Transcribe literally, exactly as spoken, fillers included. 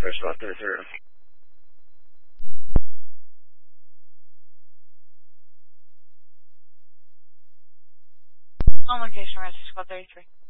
First one through through. On location, Rescue Squad thirty-three.